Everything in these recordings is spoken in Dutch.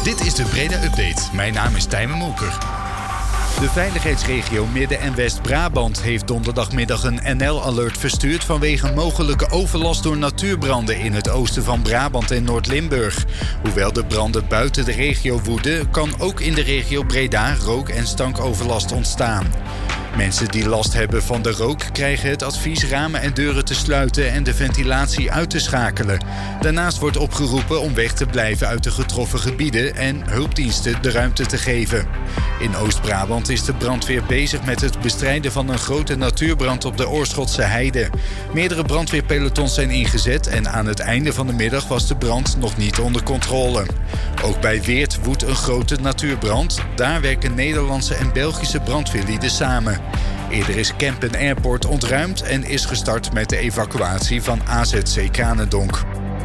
Dit is de Breda Update. Mijn naam is Tijmen Molker. De veiligheidsregio Midden- en West-Brabant heeft donderdagmiddag een NL-alert verstuurd vanwege mogelijke overlast door natuurbranden in het oosten van Brabant en Noord-Limburg. Hoewel de branden buiten de regio woeden, kan ook in de regio Breda rook- en stankoverlast ontstaan. Mensen die last hebben van de rook krijgen het advies ramen en deuren te sluiten en de ventilatie uit te schakelen. Daarnaast wordt opgeroepen om weg te blijven uit de getroffen gebieden en hulpdiensten de ruimte te geven. In Oost-Brabant is de brandweer bezig met het bestrijden van een grote natuurbrand op de Oorschotse Heide. Meerdere brandweerpelotons zijn ingezet en aan het einde van de middag was de brand nog niet onder controle. Ook bij Weert woedt een grote natuurbrand. Daar werken Nederlandse en Belgische brandweerlieden samen. Eerder is Kempen Airport ontruimd en is gestart met de evacuatie van AZC Kranendonk.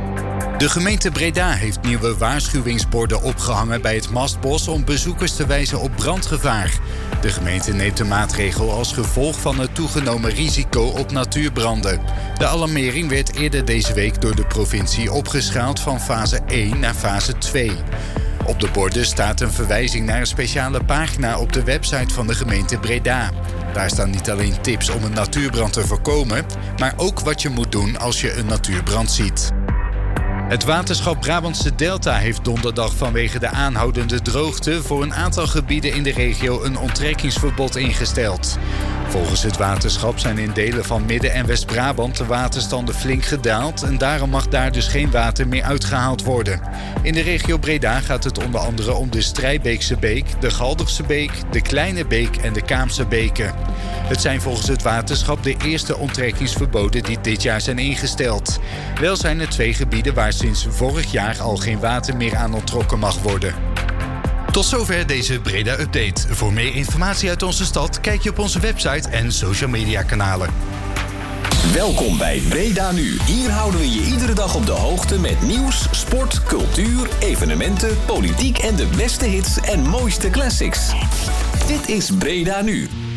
De gemeente Breda heeft nieuwe waarschuwingsborden opgehangen bij het Mastbos om bezoekers te wijzen op brandgevaar. De gemeente neemt de maatregel als gevolg van het toegenomen risico op natuurbranden. De alarmering werd eerder deze week door de provincie opgeschaald van fase 1 naar fase 2. Op de borden staat een verwijzing naar een speciale pagina op de website van de gemeente Breda. Daar staan niet alleen tips om een natuurbrand te voorkomen, maar ook wat je moet doen als je een natuurbrand ziet. Het waterschap Brabantse Delta heeft donderdag vanwege de aanhoudende droogte voor een aantal gebieden in de regio een onttrekkingsverbod ingesteld. Volgens het waterschap zijn in delen van Midden- en West-Brabant de waterstanden flink gedaald en daarom mag daar dus geen water meer uitgehaald worden. In de regio Breda gaat het onder andere om de Strijbeekse Beek, de Galderse Beek, de Kleine Beek en de Kaamse Beken. Het zijn volgens het waterschap de eerste onttrekkingsverboden die dit jaar zijn ingesteld. Wel zijn er 2 gebieden waar sinds vorig jaar al geen water meer aan onttrokken mag worden. Tot zover deze Breda Update. Voor meer informatie uit onze stad kijk je op onze website en social media kanalen. Welkom bij Breda Nu. Hier houden we je iedere dag op de hoogte met nieuws, sport, cultuur, evenementen, politiek en de beste hits en mooiste classics. Dit is Breda Nu.